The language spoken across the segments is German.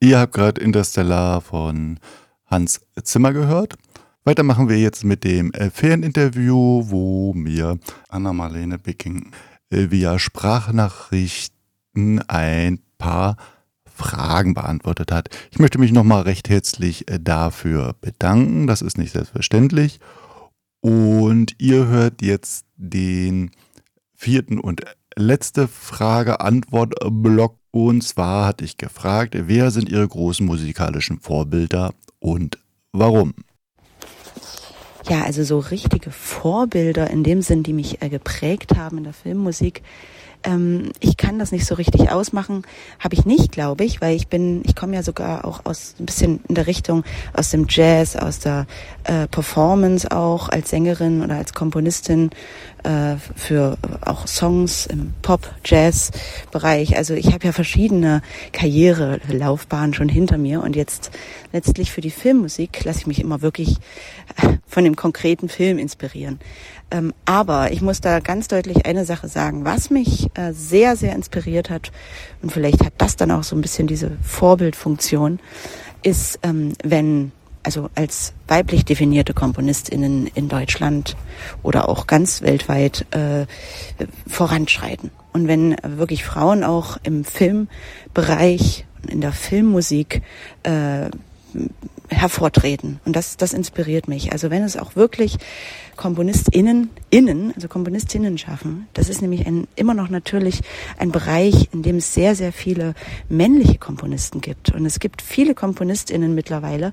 Ihr habt gerade Interstellar von Hans Zimmer gehört. Weiter machen wir jetzt mit dem Ferieninterview, wo mir Anna-Marlene Bicking via Sprachnachrichten ein paar Fragen beantwortet hat. Ich möchte mich nochmal recht herzlich dafür bedanken. Das ist nicht selbstverständlich. Und ihr hört jetzt den vierten und letzte Frage-Antwort-Block. Und zwar hatte ich gefragt, wer sind Ihre großen musikalischen Vorbilder und warum? Ja, also so richtige Vorbilder in dem Sinn, die mich geprägt haben in der Filmmusik. Ich kann das nicht so richtig ausmachen, habe ich nicht, glaube ich, weil ich komme ja sogar auch aus ein bisschen in der Richtung aus dem Jazz, aus der Performance auch als Sängerin oder als Komponistin für auch Songs im Pop-Jazz-Bereich. Also ich habe ja verschiedene Karrierelaufbahnen schon hinter mir und jetzt letztlich für die Filmmusik lasse ich mich immer wirklich von dem konkreten Film inspirieren. Aber ich muss da ganz deutlich eine Sache sagen, was mich sehr, sehr inspiriert hat, und vielleicht hat das dann auch so ein bisschen diese Vorbildfunktion, ist, wenn also als weiblich definierte KomponistInnen in Deutschland oder auch ganz weltweit voranschreiten. Und wenn wirklich Frauen auch im Filmbereich, in der Filmmusik hervortreten. Und das inspiriert mich. Also wenn es auch wirklich KomponistInnen schaffen, das ist nämlich immer noch natürlich ein Bereich, in dem es sehr, sehr viele männliche Komponisten gibt. Und es gibt viele KomponistInnen mittlerweile,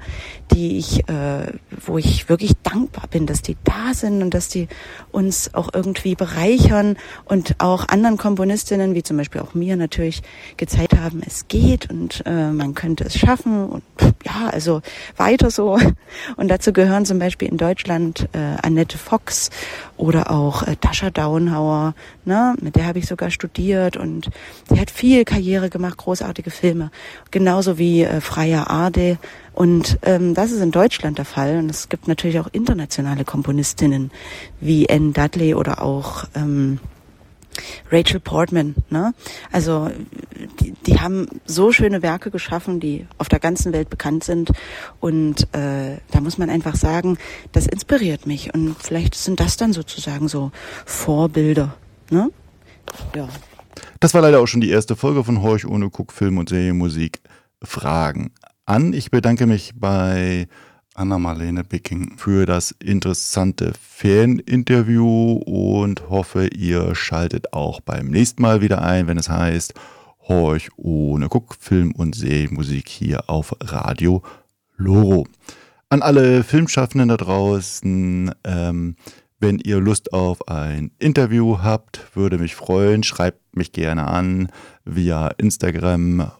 wo ich wirklich dankbar bin, dass die da sind und dass die uns auch irgendwie bereichern und auch anderen KomponistInnen, wie zum Beispiel auch mir natürlich, gezeigt haben, es geht und man könnte es schaffen und ja, also weiter so. Und dazu gehören zum Beispiel in Deutschland Annette Fox oder auch Tascha Daunhauer, ne? Mit der habe ich sogar studiert und die hat viel Karriere gemacht, großartige Filme. Genauso wie Freya Arde. Und das ist in Deutschland der Fall. Und es gibt natürlich auch internationale Komponistinnen wie Anne Dudley oder auch Rachel Portman, ne? Also die haben so schöne Werke geschaffen, die auf der ganzen Welt bekannt sind und da muss man einfach sagen, das inspiriert mich und vielleicht sind das dann sozusagen so Vorbilder, ne? Ja. Das war leider auch schon die erste Folge von Horch ohne Guck, Film und Serienmusik Fragen an. Ich bedanke mich bei Anna-Marlene Bicking für das interessante Ferieninterview und hoffe, ihr schaltet auch beim nächsten Mal wieder ein, wenn es heißt Horch ohne Guck, Film und Serienmusik hier auf Radio Loro. An alle Filmschaffenden da draußen, wenn ihr Lust auf ein Interview habt, würde mich freuen, schreibt mich gerne an via Instagram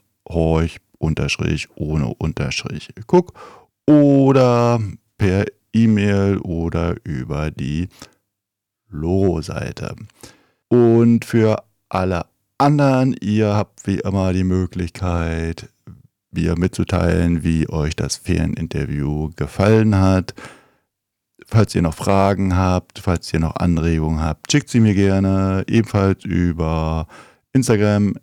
horch_ohne_guck oder per E-Mail oder über die Loro-Seite. Und für alle anderen, ihr habt wie immer die Möglichkeit, mir mitzuteilen, wie euch das Ferieninterview gefallen hat. Falls ihr noch Fragen habt, falls ihr noch Anregungen habt, schickt sie mir gerne ebenfalls über Instagram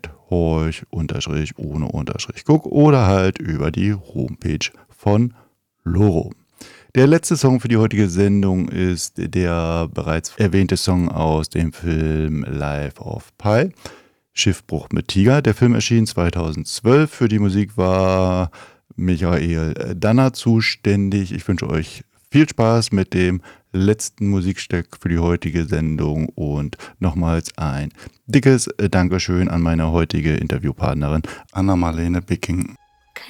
@horch_ohne_guck oder halt über die Homepage von Loro. Der letzte Song für die heutige Sendung ist der bereits erwähnte Song aus dem Film Life of Pi, Schiffbruch mit Tiger. Der Film erschien 2012. Für die Musik war Michael Danner zuständig. Ich wünsche euch viel Spaß mit dem letzten Musikstück für die heutige Sendung und nochmals ein dickes Dankeschön an meine heutige Interviewpartnerin Anna-Marlene Bicking.